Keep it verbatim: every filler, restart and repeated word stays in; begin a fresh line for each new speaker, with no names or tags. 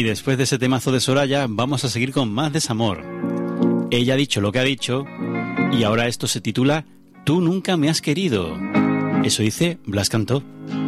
Y después de ese temazo de Soraya, vamos a seguir con más desamor. Ella ha dicho lo que ha dicho, y ahora esto se titula Tú nunca me has querido. Eso dice Blas Cantó.